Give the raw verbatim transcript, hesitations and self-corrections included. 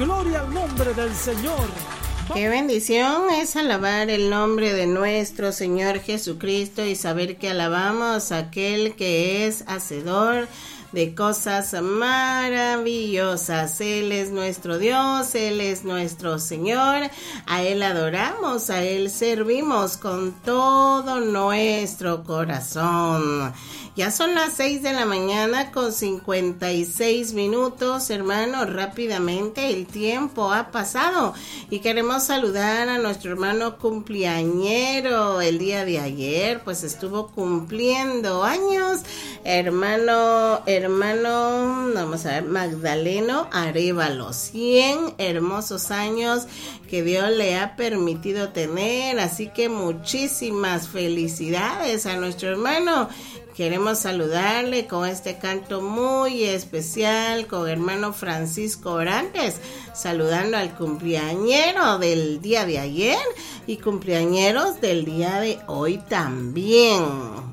Gloria al nombre del Señor. Qué bendición es alabar el nombre de nuestro Señor Jesucristo y saber que alabamos a aquel que es hacedor de cosas maravillosas. Él es nuestro Dios, Él es nuestro Señor, a Él adoramos, a Él servimos con todo nuestro corazón. Ya son las seis de la mañana con cincuenta y seis minutos, hermanos, rápidamente el tiempo ha pasado y queremos saludar a nuestro hermano cumpleañero. El día de ayer pues estuvo cumpliendo años, hermano, hermano, vamos a ver, Magdaleno Arévalo, cien hermosos años que Dios le ha permitido tener, así que muchísimas felicidades a nuestro hermano. Queremos saludarle con este canto muy especial con hermano Francisco Orantes, saludando al cumpleañero del día de ayer y cumpleañeros del día de hoy también.